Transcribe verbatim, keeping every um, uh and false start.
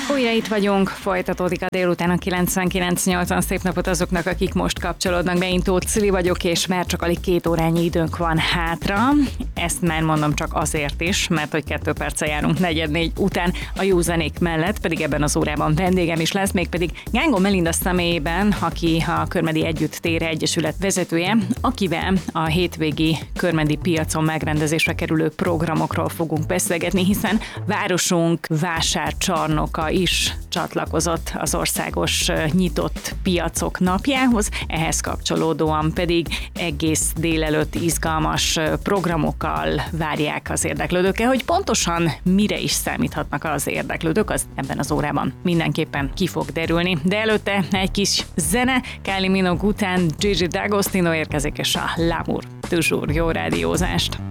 Újra itt vagyunk, folytatódik a délután a kilencvenkilenc nyolcvan. Szép napot azoknak, akik most kapcsolódnak be. Én Tóth Cili vagyok, és már csak alig két órányi időnk van hátra. Ezt már mondom csak azért is, mert hogy kettő perccel járunk negyed négy után a jó zenék mellett, pedig ebben az órában vendégem is lesz, mégpedig Gángó Melinda személyében, aki a Körmedi Együtttér Egyesület vezetője, akivel a hétvégi körmedi piacon megrendezésre kerülő programokról fogunk beszélgetni, hiszen városunk vásárcsarnoka is csatlakozott az országos nyitott piacok napjához, ehhez kapcsolódóan pedig egész délelőtt izgalmas programokkal várják az érdeklődőket, hogy pontosan mire is számíthatnak az érdeklődők, az ebben az órában mindenképpen ki fog derülni. De előtte egy kis zene, Kylie Minogue után Gigi D'Agostino érkezik, és a L'amour toujours. Jó rádiózást!